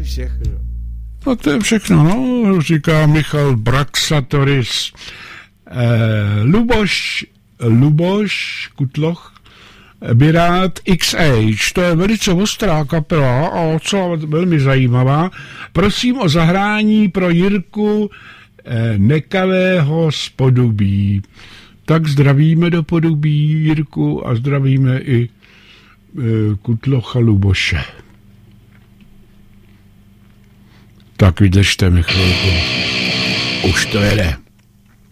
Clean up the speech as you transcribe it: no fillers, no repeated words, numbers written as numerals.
všechno. No to je všechno, no, říká Michal Braxatoris. Luboš Kutloch by rád XH, to je velice ostrá kapela a co velmi zajímavá. Prosím o zahrání pro Jirku Nekalého z Podubí. Tak zdravíme do Podubí Jirku a zdravíme i Kutlocha Luboše. Tak vydržte mi chvilku. Už to jede.